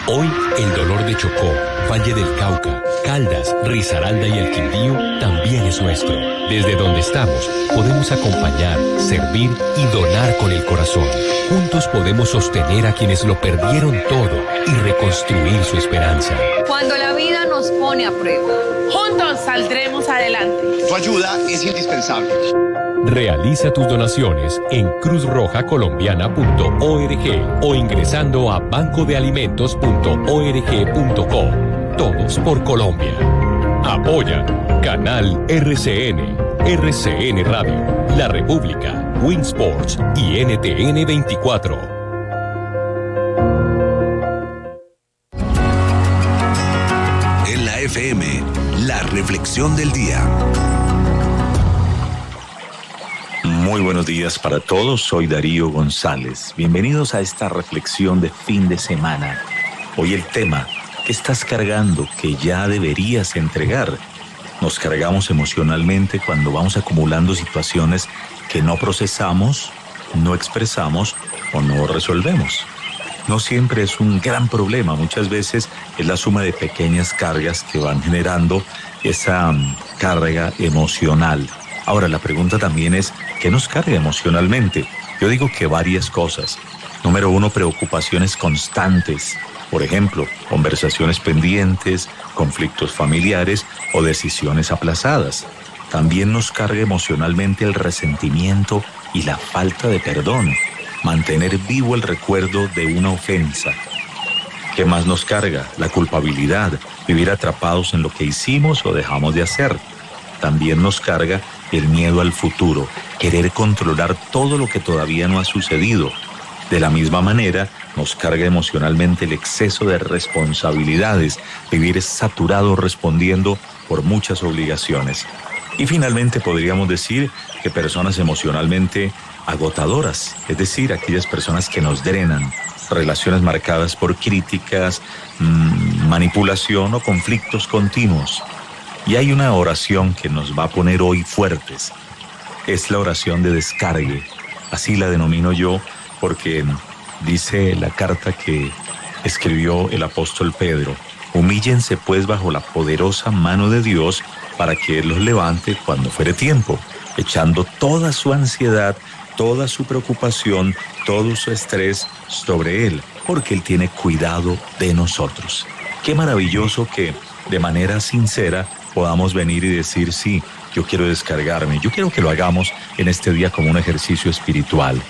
Hoy, el dolor de Chocó, Valle del Cauca, Caldas, Risaralda y el Quindío también es nuestro. Desde donde estamos, podemos acompañar, servir y donar con el corazón. Juntos podemos sostener a quienes lo perdieron todo y reconstruir su esperanza. Cuando la vida nos pone a prueba, juntos saldremos adelante. Tu ayuda es indispensable. Realiza tus donaciones en cruzrojacolombiana.org o ingresando a bancodealimentos.org.co. Todos por Colombia. Apoya Canal RCN, RCN Radio, La República, Winsports y NTN 24. En la FM, la reflexión del día. Muy buenos días para todos, soy Darío González. Bienvenidos a esta reflexión de fin de semana. Hoy el tema, ¿qué estás cargando que ya deberías entregar? Nos cargamos emocionalmente cuando vamos acumulando situaciones que no procesamos, no expresamos o no resolvemos. No siempre es un gran problema, muchas veces es la suma de pequeñas cargas que van generando esa carga emocional. Ahora, la pregunta también es, ¿qué nos carga emocionalmente? Yo digo que varias cosas. Número 1, preocupaciones constantes. Por ejemplo, conversaciones pendientes, conflictos familiares o decisiones aplazadas. También nos carga emocionalmente el resentimiento y la falta de perdón. Mantener vivo el recuerdo de una ofensa. ¿Qué más nos carga? La culpabilidad, vivir atrapados en lo que hicimos o dejamos de hacer. También nos carga el miedo al futuro, querer controlar todo lo que todavía no ha sucedido. De la misma manera, nos carga emocionalmente el exceso de responsabilidades, vivir saturado respondiendo por muchas obligaciones. Y finalmente podríamos decir que personas emocionalmente agotadoras, es decir, aquellas personas que nos drenan, relaciones marcadas por críticas, manipulación o conflictos continuos. Y hay una oración que nos va a poner hoy fuertes. Es la oración de descargue. Así la denomino yo porque dice la carta que escribió el apóstol Pedro: humíllense pues bajo la poderosa mano de Dios para que Él los levante cuando fuere tiempo, echando toda su ansiedad, toda su preocupación, todo su estrés sobre Él, porque Él tiene cuidado de nosotros. Qué maravilloso que de manera sincera podamos venir y decir, sí, yo quiero descargarme. Yo quiero que lo hagamos en este día como un ejercicio espiritual.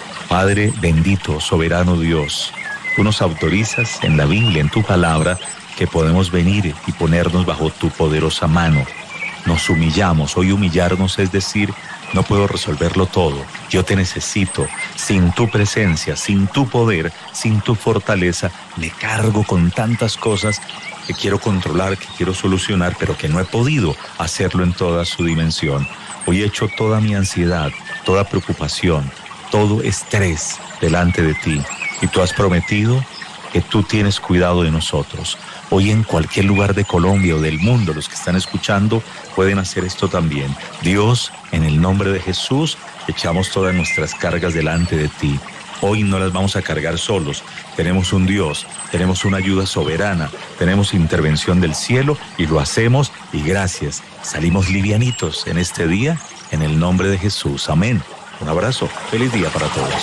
Padre bendito, soberano Dios, tú nos autorizas en la Biblia, en tu palabra, que podemos venir y ponernos bajo tu poderosa mano. Nos humillamos. Hoy humillarnos es decir, no puedo resolverlo todo. Yo te necesito. Sin tu presencia, sin tu poder, sin tu fortaleza, me cargo con tantas cosas que quiero controlar, que quiero solucionar, pero que no he podido hacerlo en toda su dimensión. Hoy echo toda mi ansiedad, toda preocupación, todo estrés delante de ti. Y tú has prometido que tú tienes cuidado de nosotros. Hoy en cualquier lugar de Colombia o del mundo, los que están escuchando pueden hacer esto también. Dios, en el nombre de Jesús, echamos todas nuestras cargas delante de ti. Hoy no las vamos a cargar solos. Tenemos un Dios, tenemos una ayuda soberana, tenemos intervención del cielo y lo hacemos y gracias. Salimos livianitos en este día, en el nombre de Jesús. Amén. Un abrazo. Feliz día para todos.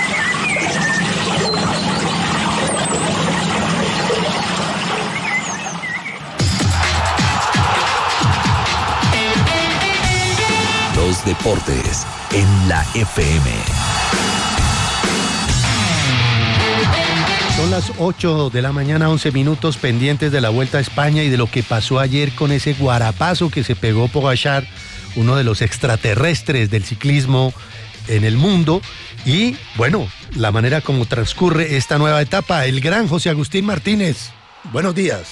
Los deportes en la FM. Son las 8 de la mañana, 11 minutos, pendientes de la Vuelta a España y de lo que pasó ayer con ese guarapazo que se pegó Pogačar, uno de los extraterrestres del ciclismo en el mundo. Y, bueno, la manera como transcurre esta nueva etapa. El gran José Agustín Martínez. Buenos días.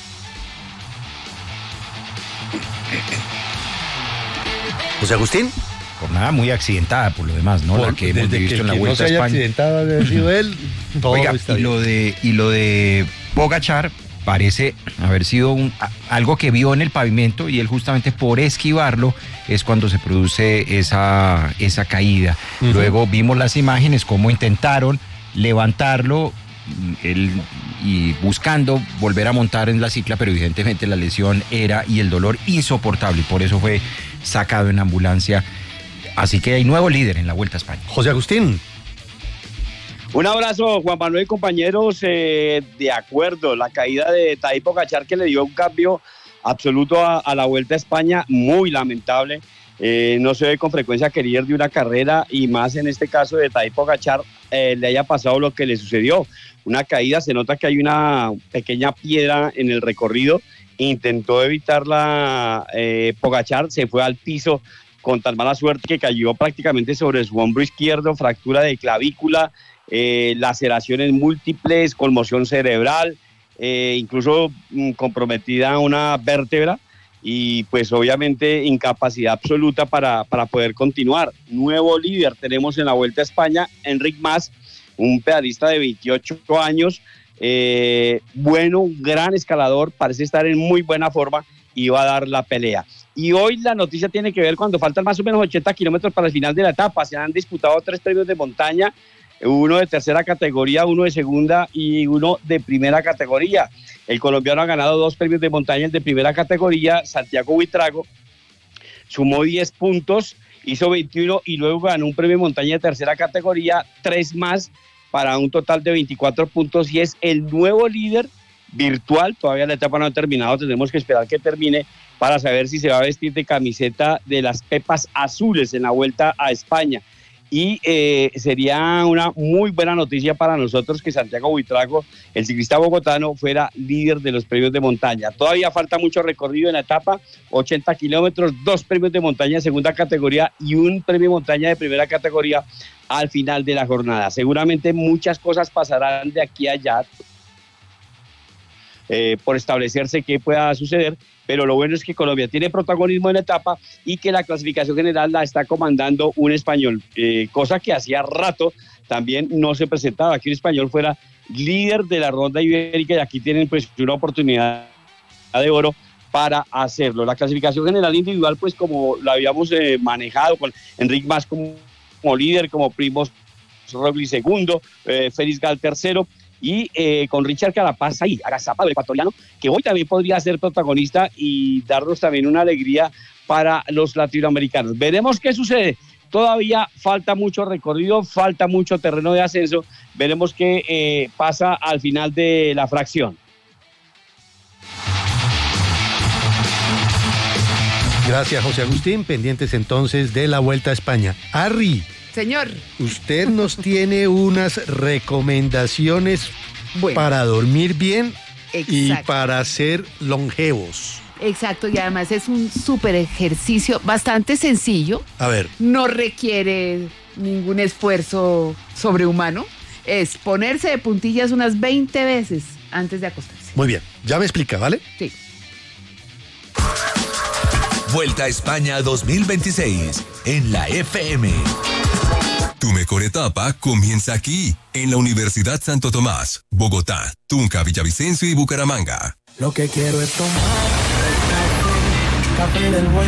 José Agustín. Jornada muy accidentada por lo demás, ¿no? La que hemos visto en la Vuelta a España. No se haya accidentado haber sido él. Todo Oiga, está bien. y lo de Pogačar parece haber sido algo que vio en el pavimento y él justamente por esquivarlo es cuando se produce esa caída. Uh-huh. Luego vimos las imágenes, cómo intentaron levantarlo, él y buscando volver a montar en la cicla, pero evidentemente la lesión era y el dolor insoportable, y por eso fue sacado en ambulancia. Así que hay nuevo líder en la Vuelta a España. José Agustín. Un abrazo, Juan Manuel y compañeros. De acuerdo, la caída de Tadej Pogačar, que le dio un cambio absoluto a la Vuelta a España, muy lamentable. No se ve con frecuencia que el líder de una carrera, y más en este caso de Tadej Pogačar, le haya pasado lo que le sucedió. Una caída, se nota que hay una pequeña piedra en el recorrido. Intentó evitarla Pogačar, se fue al piso con tan mala suerte que cayó prácticamente sobre su hombro izquierdo, fractura de clavícula, laceraciones múltiples, conmoción cerebral, incluso comprometida una vértebra, y pues obviamente incapacidad absoluta para poder continuar. Nuevo líder tenemos en la Vuelta a España, Enric Mas, un pedalista de 28 años, bueno, un gran escalador, parece estar en muy buena forma y va a dar la pelea. Y hoy la noticia tiene que ver cuando faltan más o menos 80 kilómetros para el final de la etapa. Se han disputado 3 premios de montaña, uno de tercera categoría, uno de segunda y uno de primera categoría. El colombiano ha ganado 2 premios de montaña, el de primera categoría, Santiago Buitrago, sumó 10 puntos, hizo 21 y luego ganó un premio de montaña de tercera categoría, 3 más, para un total de 24 puntos, y es el nuevo líder virtual. Todavía la etapa no ha terminado, tenemos que esperar que termine para saber si se va a vestir de camiseta de las Pepas Azules en la Vuelta a España. Y sería una muy buena noticia para nosotros que Santiago Buitrago, el ciclista bogotano, fuera líder de los premios de montaña. Todavía falta mucho recorrido en la etapa, 80 kilómetros, 2 premios de montaña de segunda categoría y un premio de montaña de primera categoría al final de la jornada. Seguramente muchas cosas pasarán de aquí a allá por establecerse qué pueda suceder, pero lo bueno es que Colombia tiene protagonismo en la etapa y que la clasificación general la está comandando un español, cosa que hacía rato también no se presentaba, que un español fuera líder de la ronda ibérica, y aquí tienen pues una oportunidad de oro para hacerlo. La clasificación general individual, pues como la habíamos manejado, con Enric Mas como líder, como Primož Roglič segundo, Félix Gall tercero, y con Richard Carapaz ahí, agazapado, el ecuatoriano, que hoy también podría ser protagonista y darnos también una alegría para los latinoamericanos. Veremos qué sucede. Todavía falta mucho recorrido, falta mucho terreno de ascenso. Veremos qué pasa al final de la fracción. Gracias, José Agustín. Pendientes entonces de la Vuelta a España. Harry. Señor. Usted nos tiene unas recomendaciones para dormir bien. Exacto. Y para ser longevos. Exacto, y además es un súper ejercicio bastante sencillo. A ver. No requiere ningún esfuerzo sobrehumano. Es ponerse de puntillas unas 20 veces antes de acostarse. Muy bien, ya me explica, ¿vale? Sí. Vuelta a España 2026 en la FM. Tu mejor etapa comienza aquí, en la Universidad Santo Tomás, Bogotá, Tunja, Villavicencio y Bucaramanga. Lo que quiero es tomar café del bueno.